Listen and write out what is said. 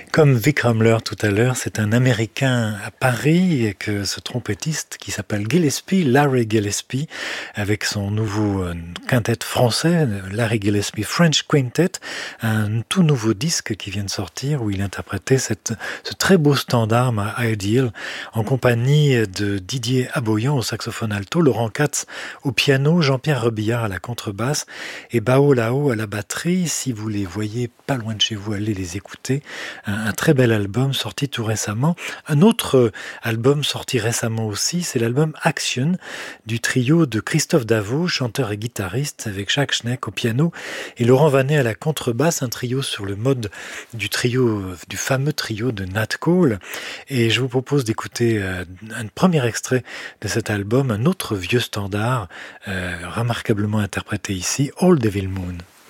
Comme Vic Ramler tout à l'heure, c'est un Américain à Paris que ce trompettiste qui s'appelle Gillespie, Larry Gillespie, avec son nouveau quintet français, Larry Gillespie French Quintet, un tout nouveau disque qui vient de sortir où il interprétait ce très beau standard, My Ideal, en compagnie de Didier Aboyan au saxophone alto, Laurent Katz au piano, Jean-Pierre Rebillard à la contrebasse et Bao Lao à la batterie. Si vous les voyez pas loin de chez vous, allez les écouter. Un très bel album sorti tout récemment. Un autre album sorti récemment aussi, c'est l'album Action du trio de Christophe Davot, chanteur et guitariste, avec Jacques Schneck au piano et Laurent Vanet à la contrebasse, un trio sur le mode du fameux trio de Nat Cole. Et je vous propose d'écouter un premier extrait de cet album, un autre vieux standard, remarquablement interprété ici, Old Devil Moon.